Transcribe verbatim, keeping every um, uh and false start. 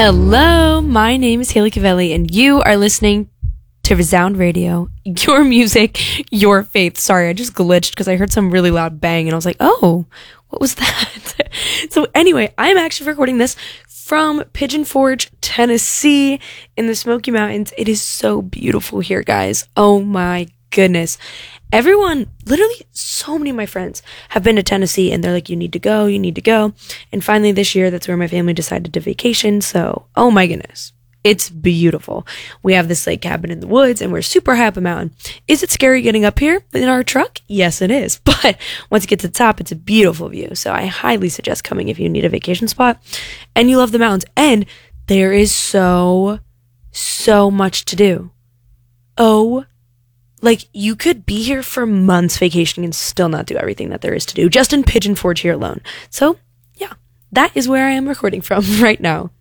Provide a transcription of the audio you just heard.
Hello, my name is Haley Cavelli, and you are listening to Resound Radio, your music, your faith. Sorry, I just glitched because I heard some really loud bang, and I was like, oh, what was that? So anyway, I'm actually recording this from Pigeon Forge, Tennessee, in the Smoky Mountains. It is so beautiful here, guys. Oh my goodness. Everyone, literally so many of my friends have been to Tennessee and they're like, you need to go, you need to go. And finally this year, that's where my family decided to vacation. So, oh my goodness, it's beautiful. We have this like cabin in the woods and we're super high up a mountain. Is it scary getting up here in our truck? Yes, it is. But once you get to the top, it's a beautiful view. So I highly suggest coming if you need a vacation spot and you love the mountains. And there is so, so much to do. Oh Like, you could be here for months vacationing and still not do everything that there is to do, just in Pigeon Forge here alone. So, yeah, that is where I am recording from right now.